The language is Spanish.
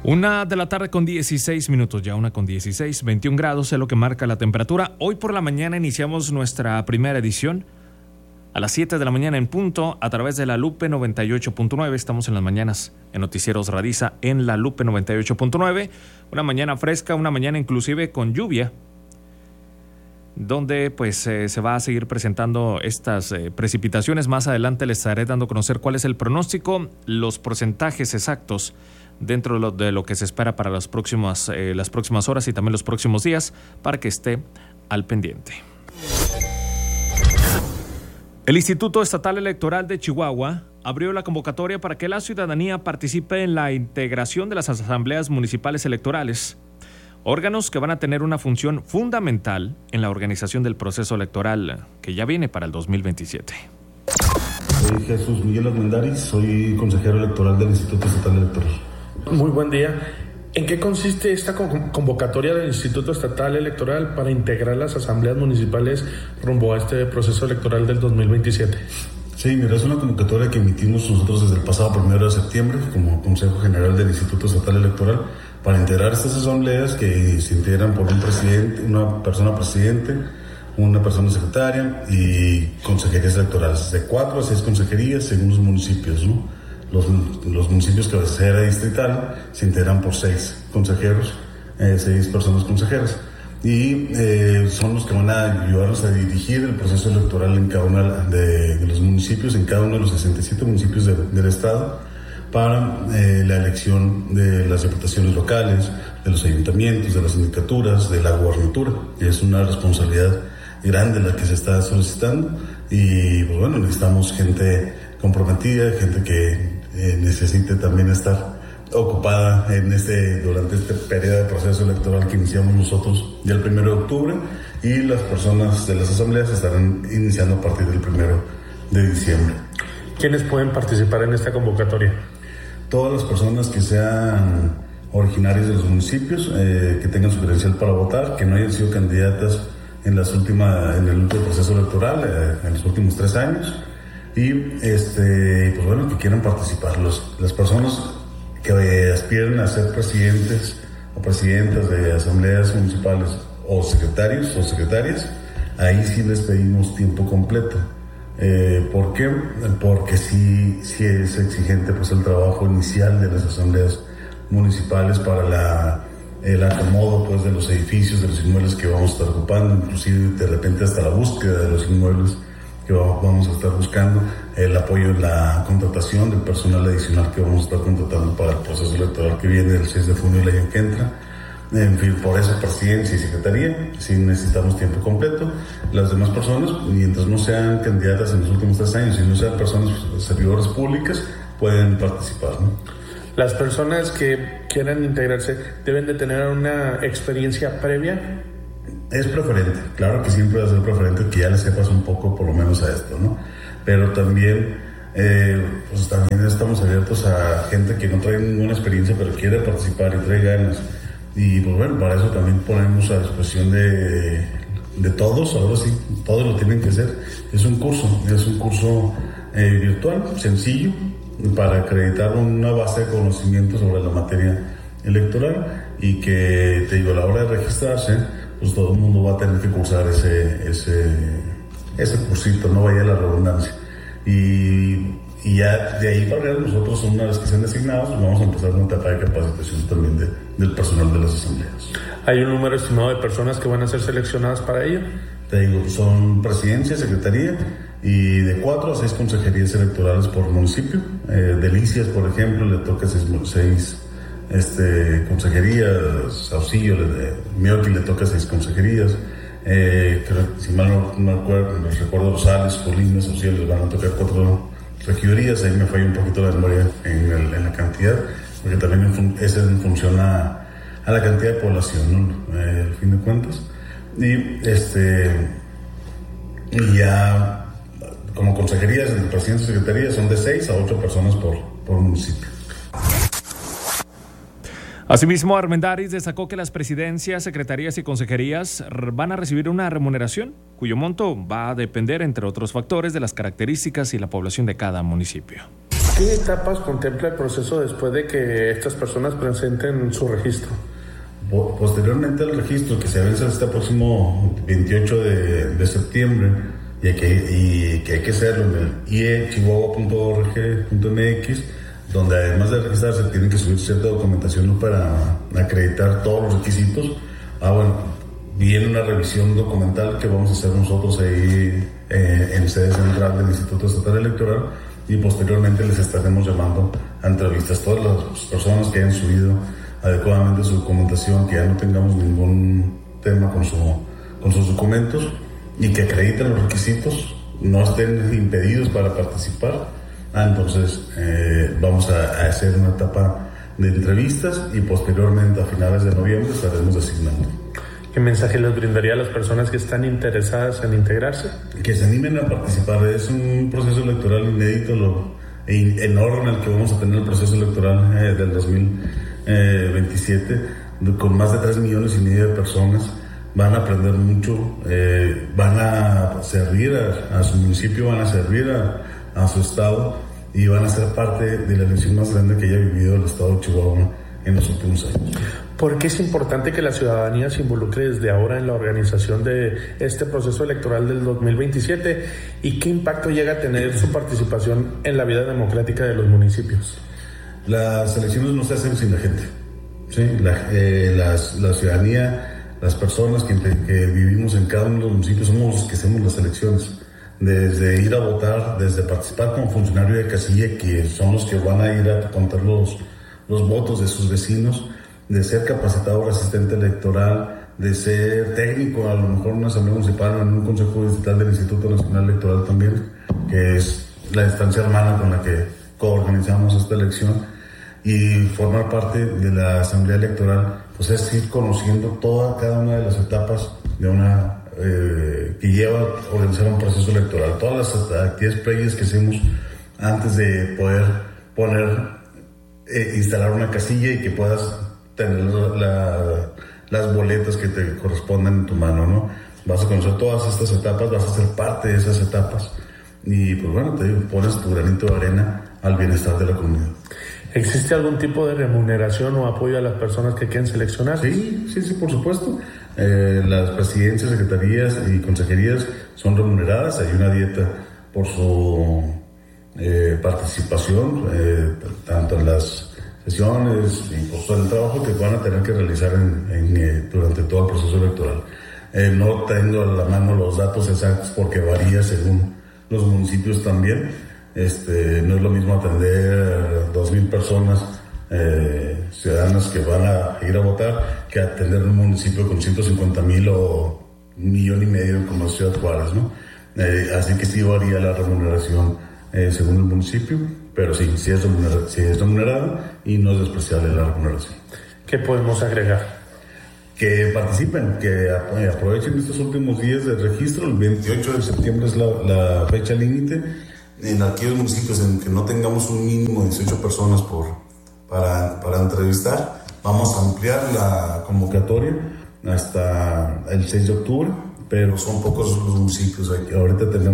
1:16 p.m, ya 1:16, 21 grados es lo que marca la temperatura. Hoy por la mañana iniciamos nuestra primera edición a las 7 de la mañana en punto a través de la Lupe 98.9. Estamos en las mañanas en Noticieros Radiza en la Lupe 98.9. Una mañana fresca, una mañana inclusive con lluvia, donde pues se va a seguir presentando estas precipitaciones. Más adelante les estaré dando a conocer cuál es el pronóstico, los porcentajes exactos dentro de lo que se espera para las próximas horas y también los próximos días, para que esté al pendiente. El Instituto Estatal Electoral de Chihuahua abrió la convocatoria para que la ciudadanía participe en la integración de las asambleas municipales electorales, órganos que van a tener una función fundamental en la organización del proceso electoral que ya viene para el 2027. Soy Jesús Miguel Armendáriz, soy consejero electoral del Instituto Estatal Electoral. Muy buen día. ¿En qué consiste esta convocatoria del Instituto Estatal Electoral para integrar las asambleas municipales rumbo a este proceso electoral del 2027? Sí, mira, es una convocatoria que emitimos nosotros desde el pasado 1 de septiembre como Consejo General del Instituto Estatal Electoral para integrar estas asambleas que se integran por un presidente, una persona presidente, una persona secretaria y consejerías electorales, de 4 a 6 consejerías según los municipios, ¿no? Los municipios que cabecera distrital se integran por 6 consejeros, 6 personas consejeras, y son los que van a ayudarnos a dirigir el proceso electoral en cada uno de los municipios, en cada uno de los 67 municipios del estado, para la elección de las diputaciones locales, de los ayuntamientos, de las sindicaturas, de la gubernatura. Es una responsabilidad grande la que se está solicitando y pues bueno, necesitamos gente comprometida, gente que necesite también estar ocupada durante este periodo de proceso electoral que iniciamos nosotros ya el 1 de octubre, y las personas de las asambleas estarán iniciando a partir del 1 de diciembre. ¿Quiénes pueden participar en esta convocatoria? Todas las personas que sean originarias de los municipios, que tengan su credencial para votar, que no hayan sido candidatas en el último proceso electoral, en los últimos 3 años, y pues bueno, que quieran participar. Las personas que aspiren a ser presidentes o presidentas de asambleas municipales o secretarios o secretarias, ahí sí les pedimos tiempo completo. ¿Por qué? Porque sí es exigente pues el trabajo inicial de las asambleas municipales para el acomodo pues de los edificios, de los inmuebles que vamos a estar ocupando, inclusive de repente hasta la búsqueda de los inmuebles que vamos a estar buscando, el apoyo en la contratación del personal adicional que vamos a estar contratando para el proceso electoral que viene el 6 de junio del año que entra. En fin, por eso presidencia y secretaría sí necesitamos tiempo completo. Las demás personas, mientras no sean candidatas en los últimos 3 años y no sean personas servidoras públicas, pueden participar, ¿no? Las personas que quieran integrarse deben de tener una experiencia previa. Es preferente, claro que siempre va a ser preferente que ya le sepas un poco por lo menos a esto, ¿no? Pero también, pues también estamos abiertos a gente que no trae ninguna experiencia pero quiere participar y trae ganas. Y pues bueno, para eso también ponemos a disposición de todos, ahora sí, todos lo tienen que hacer. Es un curso virtual, sencillo, para acreditar una base de conocimiento sobre la materia electoral, y que, te digo, a la hora de registrarse, pues todo el mundo va a tener que cursar ese cursito, no vaya la redundancia. Y ya de ahí para arriba, nosotros, una vez que sean designados, pues vamos a empezar una etapa de capacitación también del personal de las asambleas. ¿Hay un número estimado de personas que van a ser seleccionadas para ello? Te digo, son presidencia, secretaría y de 4 a 6 consejerías electorales por municipio. Delicias, por ejemplo, le toca 6 consejerías. Auxilio, Mioqui le toca 6 consejerías. Creo, si mal no recuerdo, Rosales, Colinas, Auxilio les van a tocar 4 regidurías. Ahí me falla un poquito la memoria en la cantidad, porque también es en función a la cantidad de población, ¿no? Al fin de cuentas. Y ya como consejerías, el presidente y secretaría son de 6 a 8 personas por municipio. Asimismo, Armendáriz destacó que las presidencias, secretarías y consejerías van a recibir una remuneración cuyo monto va a depender, entre otros factores, de las características y la población de cada municipio. ¿Qué etapas contempla el proceso después de que estas personas presenten su registro? Posteriormente al registro, que se vence este próximo 28 de septiembre, y que hay que hacerlo en el ie.chihuahua.org.mx, donde además de registrarse tienen que subir cierta documentación para acreditar todos los requisitos. Viene una revisión documental que vamos a hacer nosotros ahí en sede central del Instituto Estatal Electoral, y posteriormente les estaremos llamando a entrevistas. Todas las personas que hayan subido adecuadamente su documentación, que ya no tengamos ningún tema con sus documentos y que acrediten los requisitos, no estén impedidos para participar. Entonces vamos a hacer una etapa de entrevistas y posteriormente a finales de noviembre estaremos designando. ¿Qué mensaje les brindaría a las personas que están interesadas en integrarse? Que se animen a participar. Es un proceso electoral inédito, enorme el que vamos a tener el proceso electoral del 2027, con más de 3,5 millones de personas. Van a aprender mucho, van a servir a su municipio, van a servir a su estado, y van a ser parte de la elección más grande que haya vivido el estado de Chihuahua en los últimos años. ¿Por qué es importante que la ciudadanía se involucre desde ahora en la organización de este proceso electoral del 2027? ¿Y qué impacto llega a tener su participación en la vida democrática de los municipios? Las elecciones no se hacen sin la gente, ¿sí? La ciudadanía, las personas que vivimos en cada uno de los municipios somos los que hacemos las elecciones. Desde ir a votar, desde participar como funcionario de casilla, que son los que van a ir a contar los votos de sus vecinos, de ser capacitador asistente electoral, de ser técnico a lo mejor en una asamblea municipal o en un consejo distrital del Instituto Nacional Electoral también, que es la instancia hermana con la que coorganizamos esta elección, y formar parte de la asamblea electoral, pues es ir conociendo cada una de las etapas de una que lleva a organizar un proceso electoral, todas las actividades previas que hacemos antes de poder instalar una casilla y que puedas tener las boletas que te corresponden en tu mano, ¿no? Vas a conocer todas estas etapas, vas a ser parte de esas etapas, y pues bueno, pones tu granito de arena al bienestar de la comunidad. ¿Existe algún tipo de remuneración o apoyo a las personas que quieren seleccionar? Sí, por supuesto. Las presidencias, secretarías y consejerías son remuneradas. Hay una dieta por su participación, tanto en las sesiones y por todo el trabajo que van a tener que realizar durante todo el proceso electoral. No tengo a la mano los datos exactos porque varía según los municipios también. No es lo mismo atender 2,000 personas ciudadanas que van a ir a votar que atender un municipio con 150,000 o 1,5 millones como Ciudad Juárez, ¿no? Así que sí varía la remuneración según el municipio, pero sí es remunerada y no es despreciable la remuneración. ¿Qué podemos agregar? Que participen, que aprovechen estos últimos días de registro. El 28 de septiembre es la fecha límite. En aquellos municipios en que no tengamos un mínimo de 18 personas para entrevistar, vamos a ampliar la convocatoria hasta el 6 de octubre, pero son pocos los municipios. Ahorita tenemos